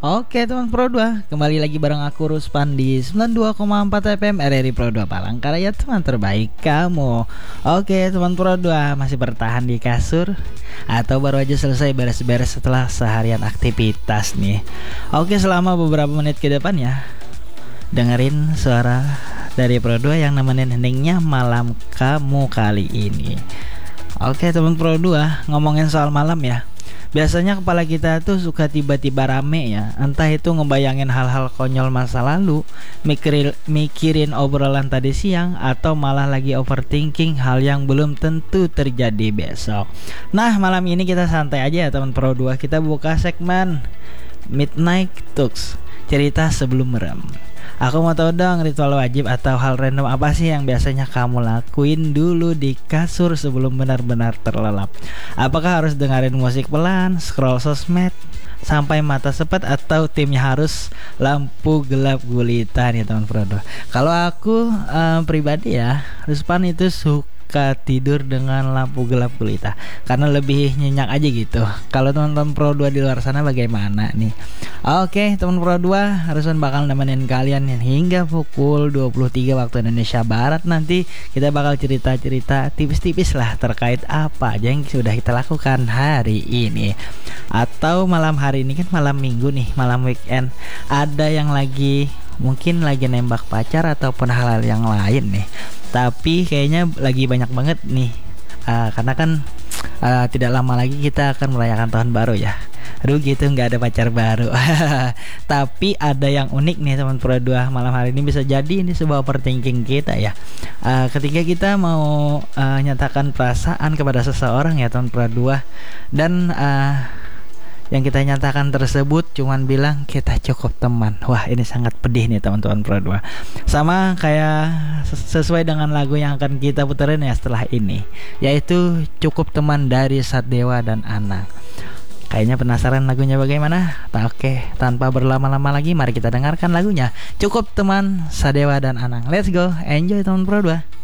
Oke teman Pro 2, kembali lagi bareng aku Ruspan di 92,4 FM RRI Pro 2 Palangkaraya, teman terbaik kamu. Oke teman Pro 2, masih bertahan di kasur atau baru aja selesai beres-beres setelah seharian aktivitas nih? Oke, selama beberapa menit ke depan ya, dengerin suara dari Pro 2 yang nemenin heningnya malam kamu kali ini. Oke teman Pro 2, ngomongin soal malam ya. Biasanya kepala kita tuh suka tiba-tiba rame ya. Entah itu ngebayangin hal-hal konyol masa lalu, mikirin obrolan tadi siang, atau malah lagi overthinking hal yang belum tentu terjadi besok. Nah, malam ini kita santai aja ya teman Pro 2. Kita buka segmen Midnight Talks, cerita sebelum merem. Aku mau tahu dong, ritual wajib atau hal random apa sih yang biasanya kamu lakuin dulu di kasur sebelum benar-benar terlelap? Apakah harus dengerin musik pelan, scroll sosmed sampai mata sepet, atau timnya harus lampu gelap gulita nih teman Pro 2? Kalau aku pribadi ya, Ruspan itu suka tidur dengan lampu gelap gulita karena lebih nyenyak aja gitu. Kalau teman-teman Pro 2 di luar sana bagaimana nih? Oke, teman Pro 2, Ruspan bakal nemenin kalian hingga pukul 23 waktu Indonesia Barat. Nanti kita bakal cerita-cerita tipis-tipis lah terkait apa aja yang sudah kita lakukan hari ini. Atau malam hari ini kan malam minggu nih, malam weekend, ada yang mungkin lagi nembak pacar ataupun hal-hal yang lain nih. Tapi kayaknya lagi banyak banget nih, karena kan tidak lama lagi kita akan merayakan tahun baru ya. Aduh gitu, nggak ada pacar baru. Tapi ada yang unik nih teman Pro 2 malam hari ini. Bisa jadi ini sebuah overthinking kita ya, ketika kita mau nyatakan perasaan kepada seseorang ya teman Pro 2. Dan yang kita nyatakan tersebut cuman bilang kita cukup teman. Wah, ini sangat pedih nih teman-teman Pro 2. Sama kayak sesuai dengan lagu yang akan kita puterin ya setelah ini, yaitu Cukup Teman dari Sadewa dan Anang. Kayaknya penasaran lagunya bagaimana? Oke, tanpa berlama-lama lagi, mari kita dengarkan lagunya Cukup Teman Sadewa dan Anang. Let's go, enjoy teman Pro 2.